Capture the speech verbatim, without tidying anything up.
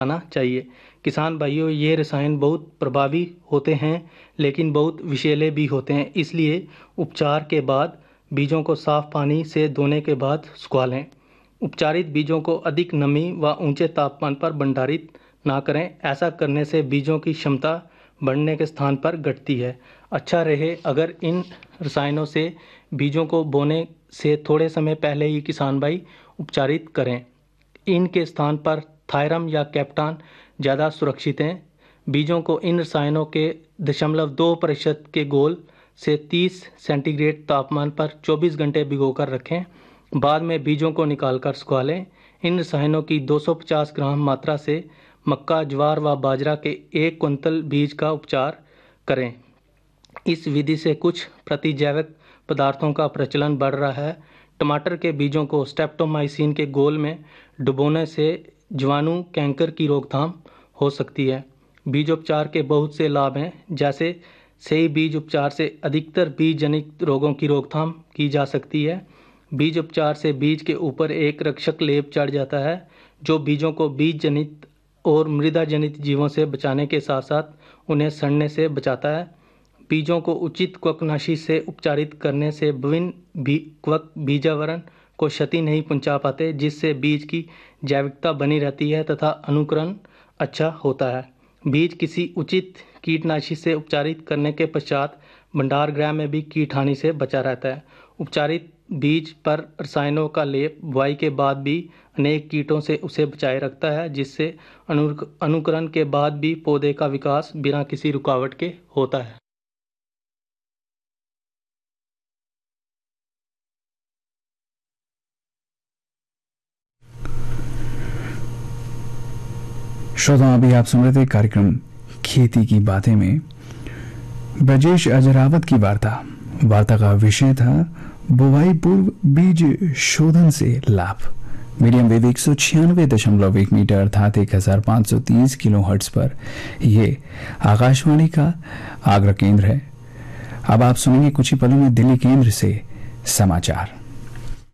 आना चाहिए। किसान भाइयों, ये रसायन बहुत प्रभावी होते हैं लेकिन बहुत विषैले भी होते हैं, इसलिए उपचार के बाद बीजों को साफ पानी से धोने के बाद सुखा लें। उपचारित बीजों को अधिक नमी व ऊंचे तापमान पर भंडारित ना करें, ऐसा करने से बीजों की क्षमता बढ़ने के स्थान पर घटती है। अच्छा रहे अगर इन रसायनों से बीजों को बोने से थोड़े समय पहले ही किसान भाई उपचारित करें। इनके स्थान पर थायरम या कैप्टान ज़्यादा सुरक्षित हैं। बीजों को इन रसायनों के दशमलव दो प्रतिशत के घोल से तीस सेंटीग्रेड तापमान पर चौबीस घंटे भिगोकर रखें। बाद में बीजों को निकालकर सुखा लें। इन रसायनों की दो सौ पचास ग्राम मात्रा से मक्का, ज्वार व बाजरा के एक क्विंटल बीज का उपचार करें। इस विधि से कुछ प्रतिजैविक पदार्थों का प्रचलन बढ़ रहा है। टमाटर के बीजों को स्ट्रेप्टोमाइसिन के घोल में डुबोने से जीवाणु कैंकर की रोकथाम हो सकती है। बीजोपचार के बहुत से लाभ हैं, जैसे सही बीज उपचार से अधिकतर बीज जनित रोगों की रोकथाम की जा सकती है। बीज उपचार से बीज के ऊपर एक रक्षक लेप चढ़ जाता है जो बीजों को बीज जनित और मृदा जनित जीवों से बचाने के साथ साथ उन्हें सड़ने से बचाता है। बीजों को उचित कवकनाशी से उपचारित करने से विभिन्न भी कवक बीजावरण को क्षति नहीं पहुंचा पाते, जिससे बीज की जैविकता बनी रहती है तथा अनुकरण अच्छा होता है। बीज किसी उचित कीटनाशी से उपचारित करने के पश्चात भंडार गृह में भी कीट हानि से बचा रहता है। उपचारित बीज पर रसायनों का लेप बुआई के बाद भी अनेक कीटों से उसे बचाए रखता है, जिससे अनुकरण के बाद भी पौधे का विकास बिना किसी रुकावट के होता है। श्रोताओं, अभी आप सुन रहे थे कार्यक्रम खेती की बातें में ब्रजेश अजरावत की वार्ता। वार्ता का विषय था बुवाई पूर्व बीज शोधन से लाभ। मीडियम वेव एक सौ छियानवे दशमलव एक मीटर अर्थात एक हजार पाँच सौ तीस किलो हर्ट्ज पर यह आकाशवाणी का आगरा केंद्र है। अब आप सुनेंगे कुछ ही पलों में दिल्ली केंद्र से समाचार।